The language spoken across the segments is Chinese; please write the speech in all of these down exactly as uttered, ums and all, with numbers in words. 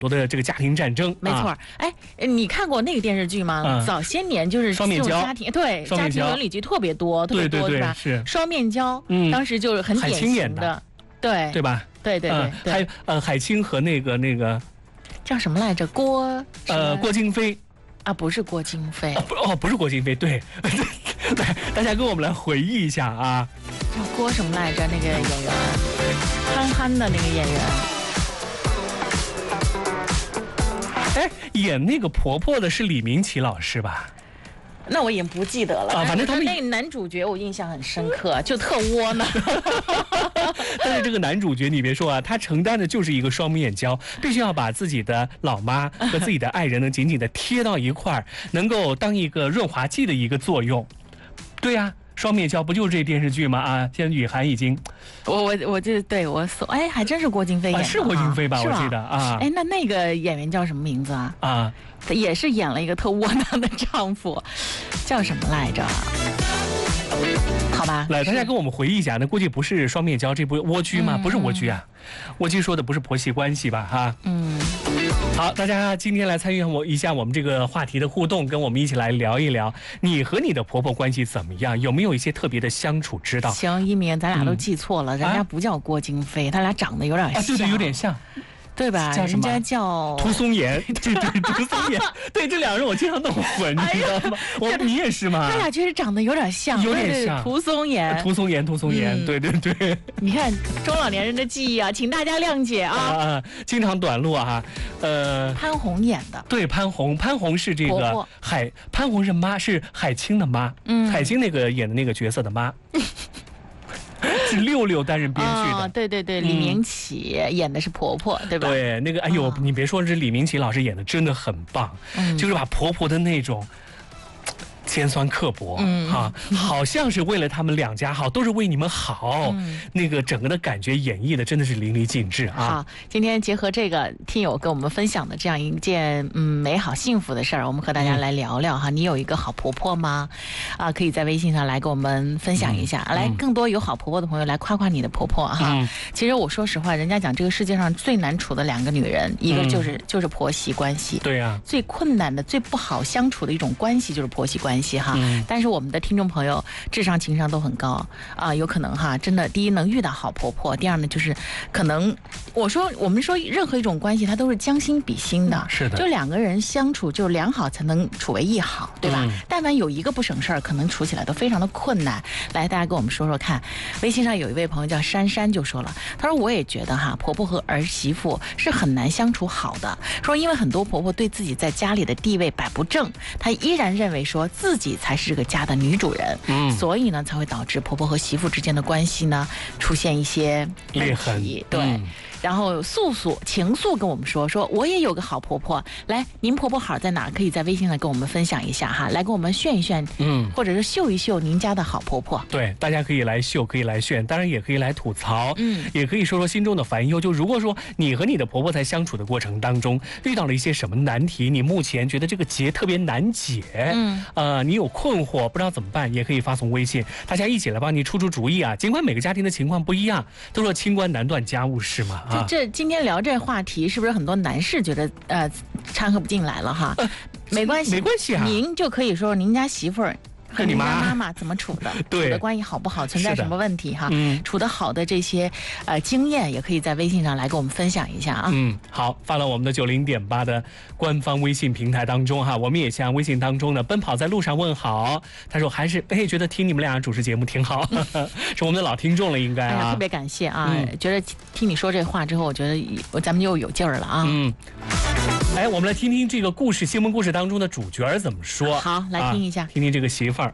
多的这个家庭战争。 没错。 啊、 哎，你看过那个电视剧吗？嗯、早些年就是这种家庭对家庭伦理剧特别多，特别多， 对对对， 是吧？ 是双面胶，嗯，当时就是很典型的，对对吧？ 对对对对。 还有呃，海清和那个那个叫什么来着？郭呃郭京飞。 啊，不是郭京飞， 哦不哦，不是郭京飞，对，来，大家跟我们来回忆一下啊。 叫郭什么来着？那个演员，憨憨的那个演员。 哎，演那个婆婆的是李明启老师吧？ 那我已经不记得了啊， 反正他们那个男主角我印象很深刻，就特窝囊。 但是这个男主角你别说啊，他承担的就是一个双面胶，必须要把自己的老妈和自己的爱人能紧紧的贴到一块儿，能够当一个润滑剂的一个作用。对呀、啊。双面胶不就是这电视剧吗？啊，现在雨涵已经， 我我我这对我搜，哎，还真是郭京飞演的、啊， 是郭京飞吧？我记得啊。 哎，那那个演员叫什么名字啊？ 啊， 也是演了一个特窝囊的丈夫，叫什么来着？好吧， 来，大家跟我们回忆一下，那估计不是双面胶，这部蜗居吗？嗯、不是蜗居啊，蜗居说的不是婆媳关系吧？哈， 嗯。 好，大家今天来参与我一下我们这个话题的互动，跟我们一起来聊一聊，你和你的婆婆关系怎么样？有没有一些特别的相处之道？ 行，一鸣，咱俩都记错了，嗯、人家不叫郭京飞，他俩长得有点像， 啊、对对，有点像。 对吧？ 叫什么？ 人家叫涂松岩，对对，涂松岩，对，这两个人我经常弄混，你知道吗？我你也是吗？ 他俩确实长得有点像， 有点像。 涂松岩， 涂松岩，涂松岩，对对对。 你看中老年人的记忆啊，请大家谅解啊。 啊，经常短路啊，呃， 潘虹演的， 对，潘虹，潘虹是这个海，潘虹是妈，是海清的妈，嗯，海清那个演的那个角色的妈。是六六担任编剧的、 哦，对对对，李明启演的是婆婆，嗯、对吧？ 对，那个哎呦，哦、你别说，这李明启老师演的真的很棒，嗯、就是把婆婆的那种尖酸刻薄，嗯哈、啊，好像是为了他们两家好，都是为你们好，嗯、那个整个的感觉演绎的真的是淋漓尽致啊！ 好，今天结合这个听友跟我们分享的这样一件嗯美好幸福的事儿，我们和大家来聊聊哈。嗯、你有一个好婆婆吗？啊，可以在微信上来跟我们分享一下，嗯、来更多有好婆婆的朋友来夸夸你的婆婆哈。嗯、其实我说实话，人家讲这个世界上最难处的两个女人，一个就是、嗯、就是婆媳关系， 对呀、啊， 最困难的、最不好相处的一种关系就是婆媳关系。哈，嗯、但是我们的听众朋友智商情商都很高啊，有可能哈，真的第一能遇到好婆婆，第二呢就是可能我说我们说任何一种关系它都是将心比心的， 是的， 就两个人相处就良好才能处为一好，对吧？嗯、但凡有一个不省事儿，可能处起来都非常的困难。来，大家跟我们说说看，微信上有一位朋友叫珊珊就说了，他说我也觉得哈，婆婆和儿媳妇是很难相处好的，说因为很多婆婆对自己在家里的地位摆不正，她依然认为说自己才是这个家的女主人，嗯，所以呢才会导致婆婆和媳妇之间的关系呢出现一些裂痕， 对。嗯，然后素素情素跟我们说说，我也有个好婆婆，来，您婆婆好在哪儿？可以在微信上跟我们分享一下哈，来跟我们炫一炫，嗯，或者是秀一秀您家的好婆婆。 对，大家可以来秀，可以来炫，当然也可以来吐槽，嗯，也可以说说心中的烦忧。就如果说你和你的婆婆在相处的过程当中遇到了一些什么难题，你目前觉得这个结特别难解，嗯，呃，你有困惑不知道怎么办，也可以发送微信，大家一起来帮你出出主意啊。尽管每个家庭的情况不一样，都说清官难断家务事嘛。 就这今天聊这话题，是不是很多男士觉得呃掺和不进来了哈？呃、没关系， 没关系啊， 您就可以说您家媳妇儿和您家妈妈怎么处的， 对， 处的关系好不好，存在什么问题哈？嗯，处得好的这些呃经验，也可以在微信上来跟我们分享一下啊。 嗯，好，发到我们的九零点八的官方微信平台当中哈。我们也向微信当中呢奔跑在路上问好，他说还是哎觉得听你们俩主持节目挺好，是我们的老听众了应该啊。 哎呀，特别感谢啊，嗯、觉得听你说这话之后，我觉得我咱们又有劲儿了啊。嗯。 哎，我们来听听这个故事，新闻故事当中的主角怎么说。 好，来听一下， 啊、听听这个媳妇儿。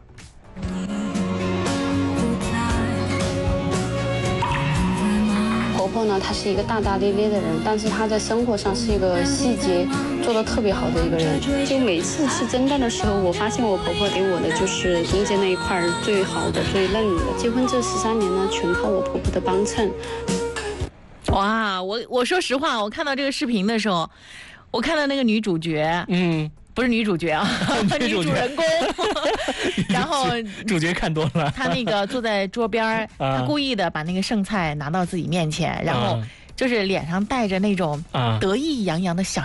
婆婆呢，她是一个大大咧咧的人，但是她在生活上是一个细节做得特别好的一个人。就每次吃蒸蛋的时候，我发现我婆婆给我的就是中间那一块最好的、最嫩的。结婚这十三年呢，全靠我婆婆的帮衬。 哇，我我说实话，我看到这个视频的时候，我看到那个女主角，嗯，不是女主角啊，女主人公，然后主角看多了， 她那个坐在桌边，她故意的把那个剩菜拿到自己面前，然后就是脸上带着那种得意洋洋的小